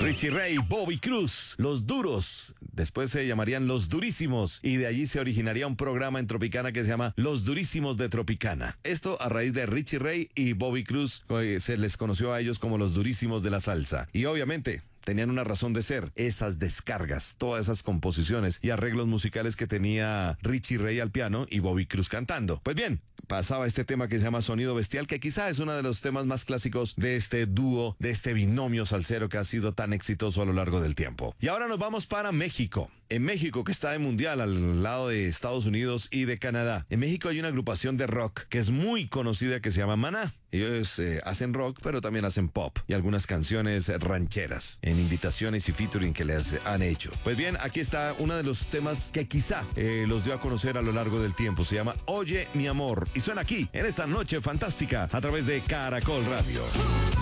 Richie Ray, Bobby Cruz, Los Duros. Después se llamarían Los Durísimos y de allí se originaría un programa en Tropicana que se llama Los Durísimos de Tropicana. Esto a raíz de Richie Ray y Bobby Cruz, se les conoció a ellos como Los Durísimos de la Salsa. Y obviamente tenían una razón de ser, esas descargas, todas esas composiciones y arreglos musicales que tenía Richie Ray al piano y Bobby Cruz cantando. Pues bien, pasaba este tema que se llama Sonido Bestial, que quizá es uno de los temas más clásicos de este dúo, de este binomio salsero que ha sido tan exitoso a lo largo del tiempo. Y ahora nos vamos para México. En México, que está de mundial al lado de Estados Unidos y de Canadá. En México hay una agrupación de rock que es muy conocida que se llama Maná. Ellos hacen rock, pero también hacen pop y algunas canciones rancheras en invitaciones y featuring que les han hecho. Pues bien, aquí está uno de los temas que quizá los dio a conocer a lo largo del tiempo. Se llama Oye mi amor y suena aquí en esta noche fantástica a través de Caracol Radio.